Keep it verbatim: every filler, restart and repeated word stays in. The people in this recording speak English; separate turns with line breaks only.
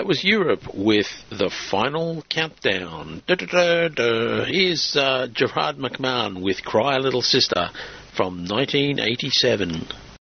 that was Europe with the final countdown. Da, da, da, da. Here's uh, Gerard McMahon with Cry Little Sister from nineteen eighty-seven.